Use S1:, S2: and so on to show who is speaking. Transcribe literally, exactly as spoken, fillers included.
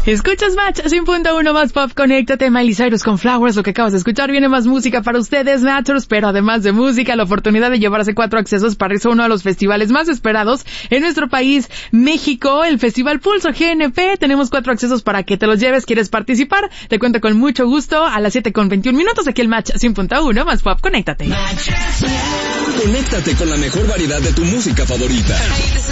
S1: Escuchas Match cien punto uno más pop, conéctate. Miley Cyrus con Flowers. Lo que acabas de escuchar, viene más música para ustedes, Matchers, pero además de música, la oportunidad de llevarse cuatro accesos para irse a uno de los festivales más esperados en nuestro país, México, el Festival Pulso G N P. Tenemos cuatro accesos para que te los lleves. ¿Quieres participar? Te cuento con mucho gusto a las siete con veintiún minutos aquí el Match cien punto uno más pop, conéctate.
S2: Conéctate con la mejor variedad de tu música favorita.